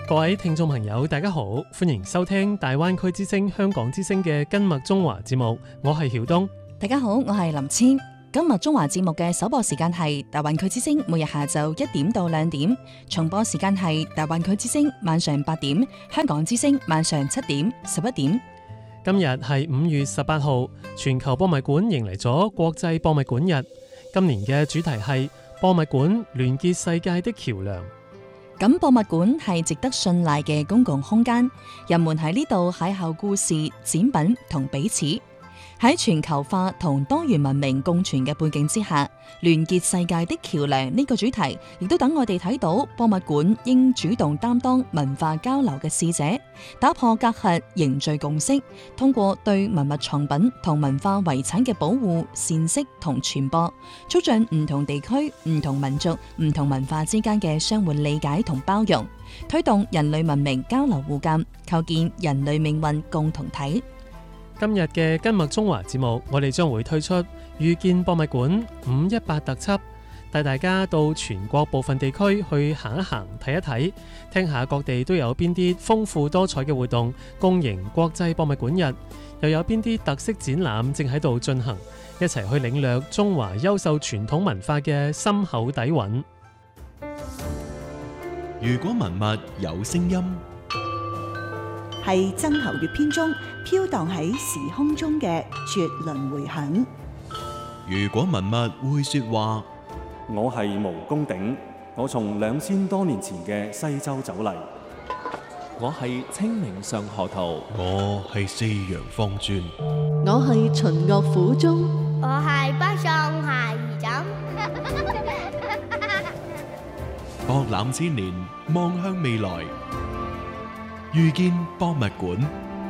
各位聽眾朋友大家好，歡迎收聽大灣區之聲香港之聲嘅今麥中華節目，我係曉東。 大家好，我係林千。今麥中華節目嘅首播時間係大灣區之聲每日下晝1點到2點，重播時間係大灣區之聲晚上8點，香港之聲晚上7點、11點。 今日係5月18號，全球博物館迎嚟咗國際博物館日。今年嘅主題係博物館聯結世界的橋樑。 咁博物館係值得信賴嘅公共空間，人們喺呢度邂逅故事、展品同彼此。喺全球化同多元文明共存嘅背景之下，聯結世界的橋樑呢個主題，亦都等我哋睇到博物館應主動擔當文化交流嘅使者，打破隔閡，凝聚共識，通過對文物藏品同文化遺產嘅保護、闡釋同傳播，促進唔同地區、唔同民族、唔同文化之間嘅相互理解同包容，推動人類文明交流互鑒，構建人類命運共同體。 今日嘅今麥中華節目，我哋將會推出遇見博物館518特輯，帶大家到全國部分地區去行一行、睇一睇，聽下各地都有邊啲豐富多彩嘅活動，共迎國際博物館日，又有邊啲特色展覽正喺度進行，一齊去領略中華優秀傳統文化嘅深厚底蘊。 如果文物有聲音， 係曾侯乙編中飄蕩喺時空中嘅絕倫迴響。 如果文物會說話， 我係毛公鼎，我從2000多年前嘅西周走嚟。 我係清明上河圖， 我係四陽方尊， 我係秦樂府中， 我係北宋孩兒枕。 博覽千年，望向未來，遇見博物館。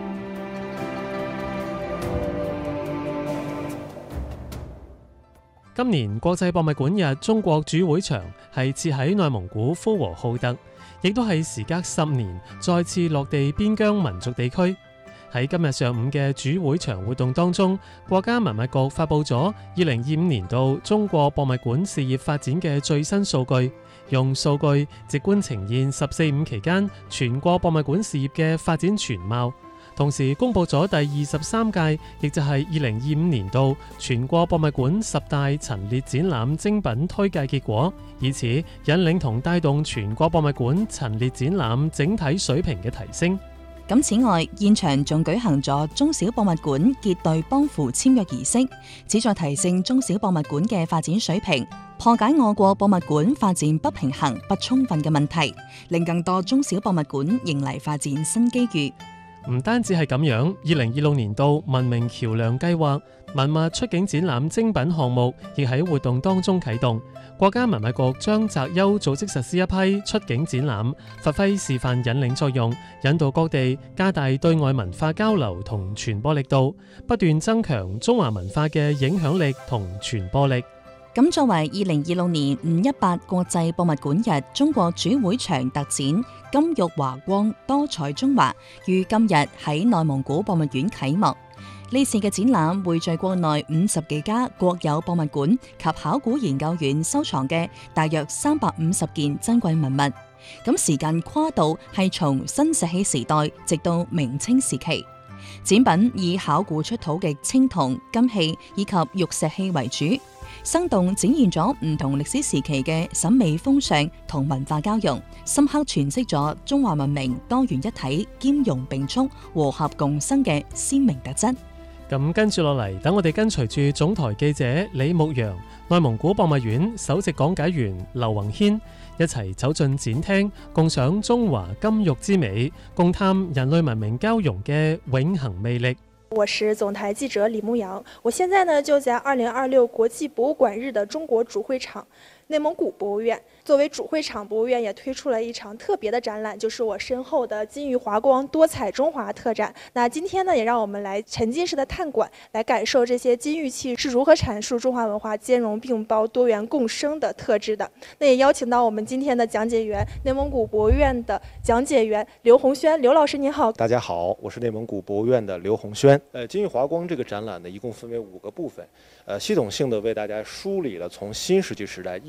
今年國際博物館日中國主會場係設喺內蒙古呼和浩特，亦都係時隔10年再次落地邊疆民族地區。喺今日上午嘅主會場活動當中，國家文物局發布咗2025年度中國博物館事業發展嘅最新數據，用數據直觀呈現14.5期間全國博物館事業嘅發展全貌，同時公布咗第23屆，亦就係2025年度全國博物館10大陳列展覽精品推介結果，以此引領同帶動全國博物館陳列展覽整體水平嘅提升。 咁此外，現場仲舉行咗中小博物館結對幫扶簽約儀式，旨在提升中小博物館嘅發展水平，破解我國博物館發展不平衡不充分嘅問題，令更多中小博物館迎嚟發展新機遇。 唔單止係咁樣，2026年度文明橋樑計劃文物出境展覽精品項目亦喺活動當中啟動。國家文物局將擇優組織實施一批出境展覽，發揮示範引領作用，引導各地加大對外文化交流同傳播力度，不斷增強中華文化嘅影響力同傳播力。 咁作為2026年518國際博物館日中國主會場特展金玉華光多彩中華，於今日喺內蒙古博物院啟幕。呢次嘅展覽匯聚國內50幾家國有博物館及考古研究院收藏嘅大約350件珍貴文物。咁時間跨度係從新石器時代直到明清時期。展品以考古出土嘅青銅、金器以及玉石器為主，生動展現咗唔同歷史時期嘅審美風尚同文化交融，深刻詮釋咗中華文明多元一體、兼容並蓄、和合共生嘅鮮明特質。 咁跟住落嚟，等我哋跟隨住總台記者李牧陽、內蒙古博物院首席講解員劉宏軒一齊走進展廳，共賞中華金玉之美，共探人類文明交融嘅永恆魅力。 我是總台記者李牧陽，我現在呢就在2026國際博物館日的中國主會場內蒙古博物院。作為主會場，博物院也推出了一場特別的展覽，就是我身後的金玉華光多彩中華特展。那今天呢，也讓我們來沉浸式的探館，來感受這些金玉器是如何闡述中華文化兼容並包、多元共生的特質的。那也邀請到我們今天的講解員，內蒙古博物院的講解員劉宏軒。劉老師您好。 大家好，我是內蒙古博物院的劉宏軒。金玉華光這個展覽呢，一共分為5個部分，系統性的為大家梳理了從新石器時代一直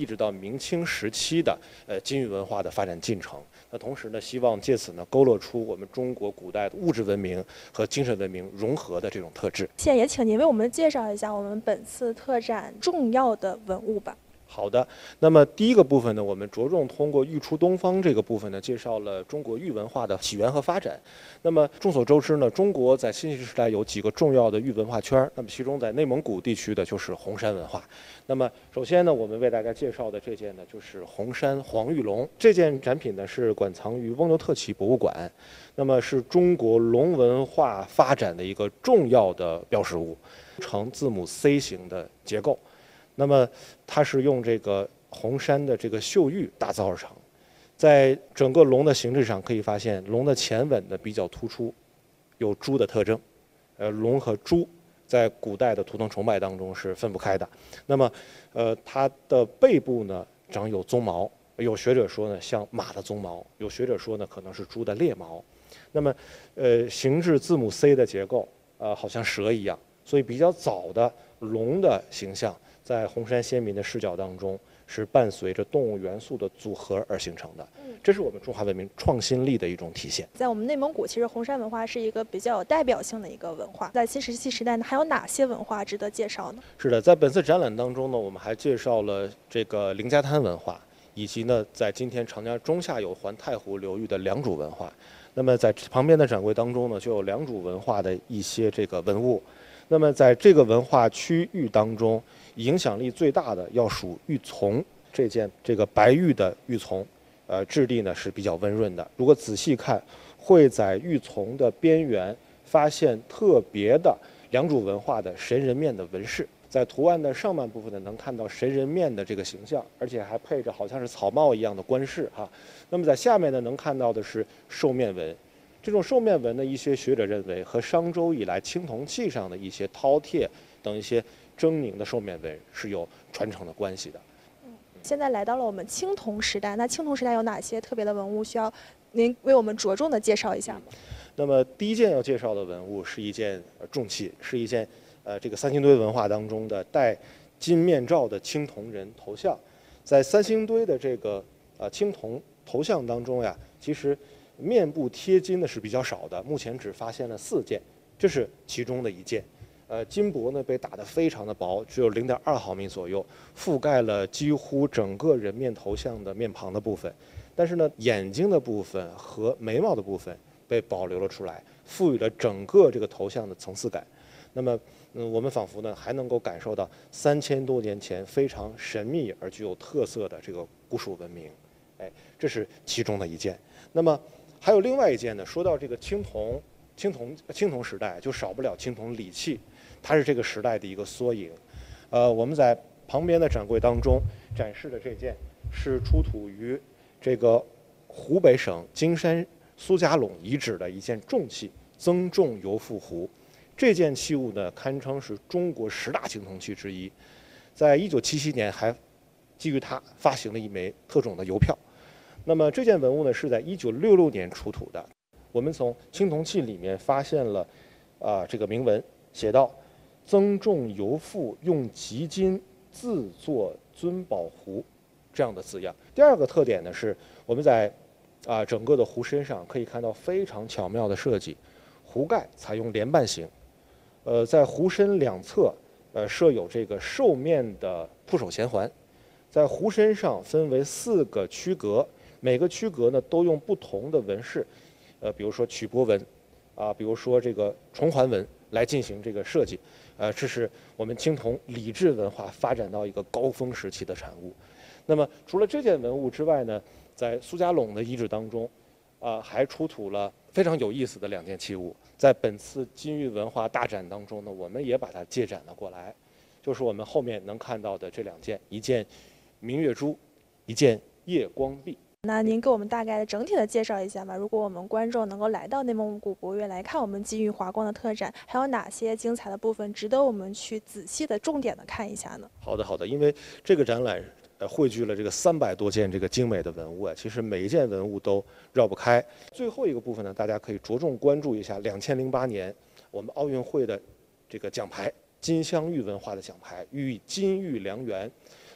直到明清时期的金玉文化的发展进程。那同时呢，希望借此呢勾勒出我们中国古代的物质文明和精神文明融合的这种特质。 现在也请您为我们介绍一下我们本次特展重要的文物吧。 好的，那么第一个部分呢，我们着重通过玉出东方这个部分呢，介绍了中国玉文化的起源和发展。那么众所周知呢，中国在新石器时代有几个重要的玉文化圈，那么其中在内蒙古地区的就是红山文化。那么首先呢，我们为大家介绍的这件呢，就是红山黄玉龙。这件展品呢是馆藏于翁牛特旗博物馆，那么是中国龙文化发展的一个重要的标识物，呈字母 C 型的结构。那么它是用这个红山的这个绣玉打造而成，在整个龙的形制上可以发现，龙的前吻呢比较突出，有猪的特征。龙和猪在古代的图腾崇拜当中是分不开的。那么，它的背部呢长有鬃毛，有学者说呢像马的鬃毛，有学者说呢可能是猪的鬣毛。那么，形制字母 C 的结构，好像蛇一样，所以比较早的龙的形象，在红山先民的视角当中，是伴随着动物元素的组合而形成的。这是我们中华文明创新力的一种体现。 在我们内蒙古，其实红山文化是一个比较有代表性的一个文化。在新石器时代呢，还有哪些文化值得介绍呢？ 是的，在本次展览当中呢，我们还介绍了这个凌家滩文化，以及呢，在今天长江中下游环太湖流域的良渚文化。那么在旁边的展柜当中呢，就有良渚文化的一些这个文物。那么在这个文化区域当中，影响力最大的要数玉琮这件这个白玉的玉琮，质地呢是比较温润的。如果仔细看，会在玉琮的边缘发现特别的良渚文化的神人面的纹饰。在图案的上半部分呢，能看到神人面的这个形象，而且还配着好像是草帽一样的冠饰哈。那么在下面呢，能看到的是兽面纹。这种兽面纹呢，一些学者认为和商周以来青铜器上的一些饕餮等一些狰狞的兽面纹是有传承的关系的。 现在来到了我们青铜时代，那青铜时代有哪些特别的文物需要您为我们着重的介绍一下吗？ 那么第一件要介绍的文物是一件重器，是一件这个三星堆文化当中的戴金面罩的青铜人头像。在三星堆的这个青铜头像当中呀，其实面部贴金的是比较少的，目前只发现了4件，这是其中的一件。金箔呢被打得非常的薄，只有0.2毫米左右，覆盖了几乎整个人面头像的面庞的部分。但是呢，眼睛的部分和眉毛的部分被保留了出来，赋予了整个这个头像的层次感。那么，我们仿佛呢还能够感受到3000多年前非常神秘而具有特色的这个古蜀文明。这是其中的一件。那么还有另外一件呢，说到这个青铜时代，就少不了青铜礼器，它是这个时代的一个缩影。我们在旁边的展柜当中展示的这件是出土于这个湖北省金山苏家垄遗址的一件重器——增重油覆壶。这件器物呢，堪称是中国10大青铜器之一。在1977年，还基于它发行了一枚特种的邮票。那么这件文物呢，是在1966年出土的。我们从青铜器里面发现了这个铭文，写道：“增重油覆用极金自作尊宝壶”这样的字样。第二个特点呢，是我们在整个的壶身上可以看到非常巧妙的设计，壶盖采用连瓣形，在壶身两侧设有这个兽面的铺手衔环，在壶身上分为4个区隔，每个区隔呢都用不同的纹饰，比如说曲波纹，比如说这个重环纹来进行这个设计，这是我们青铜礼制文化发展到一个高峰时期的产物。那么除了这件文物之外呢，在苏家垄的遗址当中，还出土了非常有意思的2件器物。在本次金玉文化大展当中呢，我们也把它借展了过来，就是我们后面能看到的这2件，一件明月珠，一件夜光璧。 那您给我们大概的整体的介绍一下吧。如果我们观众能够来到内蒙古博物院来看我们金玉华光的特展，还有哪些精彩的部分值得我们去仔细的重点的看一下呢？ 好的，因为这个展览汇聚了这个300多件这个精美的文物其实每一件文物都绕不开。最后一个部分呢，大家可以着重关注一下2008年我们奥运会的这个奖牌，金镶玉文化的奖牌，予以金玉良缘。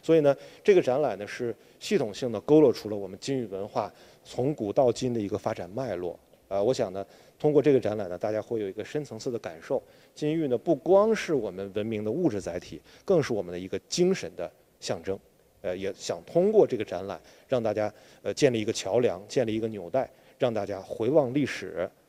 所以呢，这个展览呢是系统性的勾勒出了我们金玉文化从古到今的一个发展脉络。我想呢，通过这个展览呢，大家会有一个深层次的感受。金玉呢，不光是我们文明的物质载体，更是我们的一个精神的象征。也想通过这个展览，让大家建立一个桥梁，建立一个纽带，让大家回望历史，